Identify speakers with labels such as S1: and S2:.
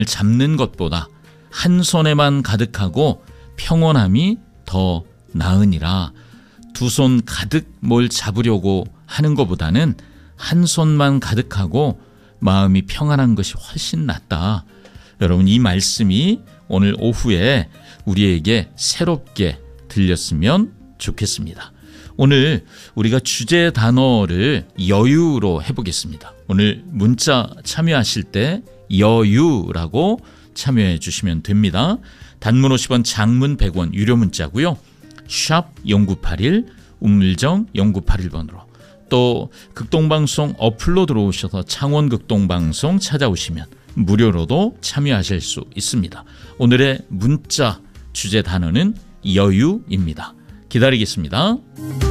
S1: 잡는 것보다 한 손에만 가득하고 평온함이 더 나으니라. 두 손 가득 뭘 잡으려고 하는 것보다는 한 손만 가득하고 마음이 평안한 것이 훨씬 낫다. 여러분, 이 말씀이 오늘 오후에 우리에게 새롭게 들렸으면 좋겠습니다. 오늘 우리가 주제 단어를 여유로 해보겠습니다. 오늘 문자 참여하실 때 여유라고 참여해 주시면 됩니다. 단문 50원, 장문 100원, 유료 문자고요. 샵 0981, 우물정 0981번으로, 또 극동방송 어플로 들어오셔서 창원 극동방송 찾아오시면 무료로도 참여하실 수 있습니다. 오늘의 문자 주제 단어는 여유입니다. 기다리겠습니다.